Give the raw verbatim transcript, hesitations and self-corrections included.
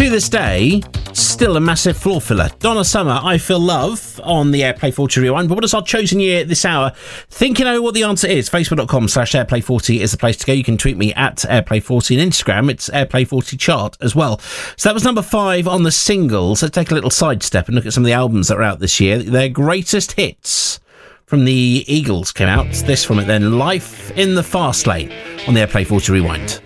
to this day, still a massive floor filler. Donna Summer, I Feel Love on the Airplay forty Rewind. But what is our chosen year this hour? Think you know what the answer is? Facebook.com slash Airplay forty is the place to go. You can tweet me at Airplay forty and Instagram. It's Airplay forty chart as well. So that was number five on the singles. Let's take a little sidestep and look at some of the albums that are out this year. Their greatest hits from the Eagles came out. This from it then, Life in the Fast Lane on the Airplay forty Rewind.